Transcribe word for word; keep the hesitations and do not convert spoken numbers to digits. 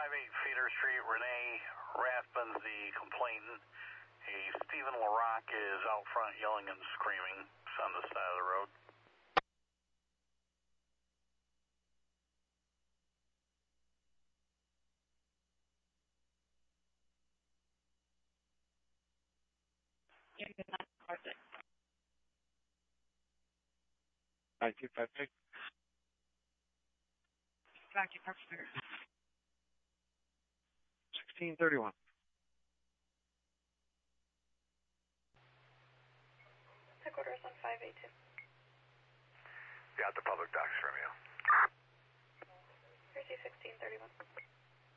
five eight Feeder Street. Renee Rathbun's the complainant. A Stephen LaRock is out front yelling and screaming. It's on the side of the road. nine two five six. Back to Parksburg. sixteen thirty-one. Headquarters on five eight two. Got the public docs from you. Here's sixteen thirty-one.